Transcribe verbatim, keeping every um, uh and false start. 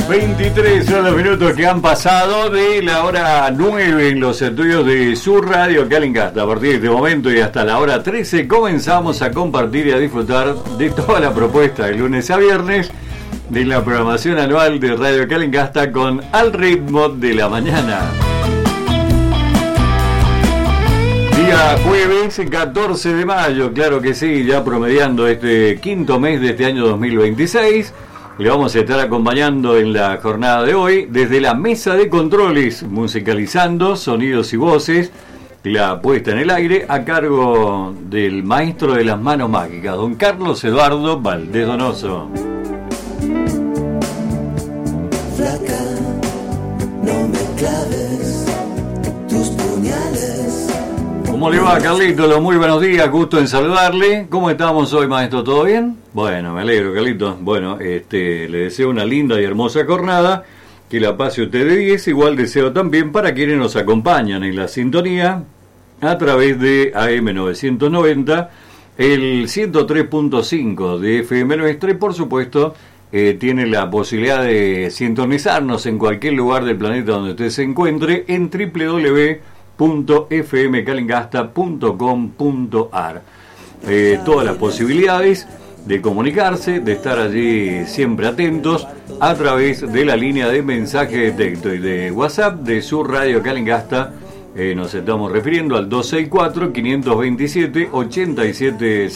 veintitrés son los minutos que han pasado de la hora nueve en los estudios de su radio Calingasta. A partir de este momento y hasta la hora trece comenzamos a compartir y a disfrutar de toda la propuesta de lunes a viernes de la programación anual de Radio Calingasta con Al Ritmo de la Mañana. Día jueves, catorce de mayo, claro que sí, ya promediando este quinto mes de este año dos mil veintiséis. Le vamos a estar acompañando en la jornada de hoy desde la mesa de controles, musicalizando sonidos y voces, la puesta en el aire a cargo del maestro de las manos mágicas, don Carlos Eduardo Valdés Donoso. Flaca, no me claves tus puñales. ¿Cómo le va, Carlito? Muy buenos días, gusto en saludarle. ¿Cómo estamos hoy, maestro? ¿Todo bien? Bueno, me alegro, Carlito. Bueno, este, le deseo una linda y hermosa jornada, que la pase usted de diez. Igual deseo también para quienes nos acompañan en la sintonía a través de A M novecientos noventa, el ciento tres punto cinco de F M nuestra y, por supuesto, eh, tiene la posibilidad de sintonizarnos en cualquier lugar del planeta donde usted se encuentre en doble u doble u doble u punto f m calingasta punto com punto a r. Eh, todas las posibilidades de comunicarse, de estar allí siempre atentos a través de la línea de mensaje de texto y de WhatsApp de su radio Calingasta. Eh, nos estamos refiriendo al dos seis cuatro, cinco dos siete, ocho siete seis